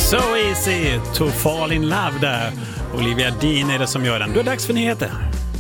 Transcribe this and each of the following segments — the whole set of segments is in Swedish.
So easy to fall in love där. Olivia Dean är det som gör den. Då är det dags för nyheter.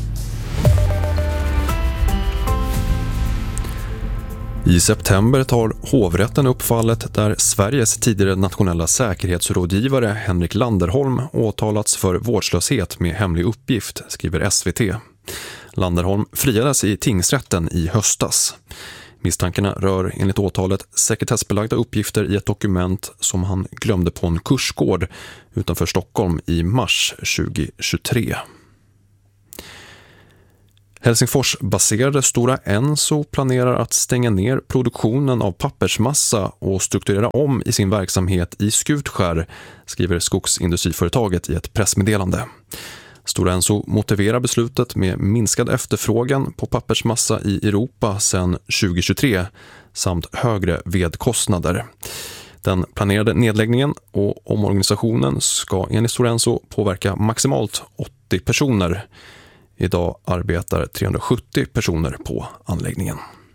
I september tar hovrätten upp fallet där Sveriges tidigare nationella säkerhetsrådgivare Henrik Landerholm åtalats för vårdslöshet med hemlig uppgift, skriver SVT. Landerholm friades i tingsrätten i höstas. Misstankarna rör enligt åtalet sekretessbelagda uppgifter i ett dokument som han glömde på en kursgård utanför Stockholm i mars 2023. Helsingfors-baserade Stora Enso planerar att stänga ner produktionen av pappersmassa och strukturera om i sin verksamhet i Skutskär, skriver skogsindustriföretaget i ett pressmeddelande. Stora Enso motiverar beslutet med minskad efterfrågan på pappersmassa i Europa sedan 2023 samt högre vedkostnader. Den planerade nedläggningen och omorganisationen ska enligt Stora Enso påverka maximalt 80 personer. Idag arbetar 370 personer på anläggningen.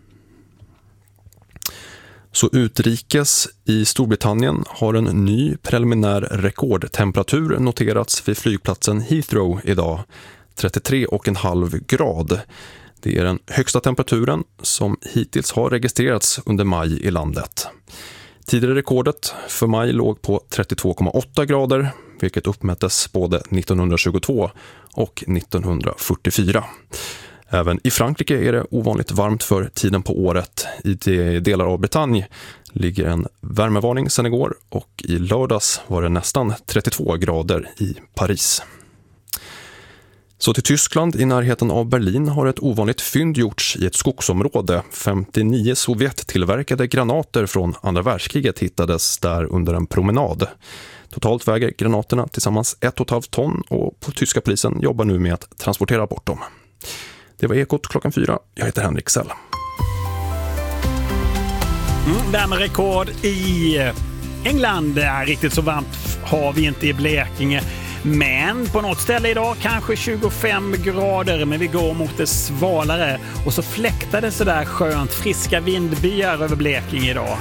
Så utrikes i Storbritannien har en ny preliminär rekordtemperatur noterats vid flygplatsen Heathrow idag, 33,5 grad. Det är den högsta temperaturen som hittills har registrerats under maj i landet. Tidigare rekordet för maj låg på 32,8 grader, vilket uppmättes både 1922 och 1944. Även i Frankrike är det ovanligt varmt för tiden på året. I de delar av Bretagne ligger en värmevarning sedan igår och i lördags var det nästan 32 grader i Paris. Så till Tyskland, i närheten av Berlin, har ett ovanligt fynd gjorts i ett skogsområde. 59 Sovjet-tillverkade granater från andra världskriget hittades där under en promenad. Totalt väger granaterna tillsammans 1,5 ton och tyska polisen jobbar nu med att transportera bort dem. Det var Ekot klockan 4. Jag heter Henrik Sell. Värmerekord i England. Riktigt så varmt har vi inte i Blekinge. Men på något ställe idag kanske 25 grader, men vi går mot det svalare. Och så fläktar det sådär skönt friska vindbyar över Blekinge idag.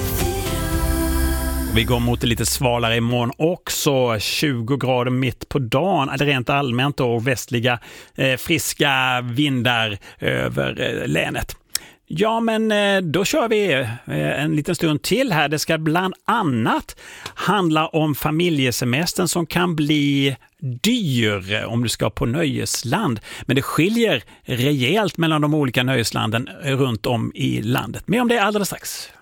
Vi går mot det lite svalare imorgon också, 20 grader mitt på dagen, eller rent allmänt och västliga friska vindar över länet. Ja, men då kör vi en liten stund till här. Det ska bland annat handla om familjesemestern som kan bli dyr om du ska på nöjesland. Men det skiljer rejält mellan de olika nöjeslanden runt om i landet. Men om det alldeles strax.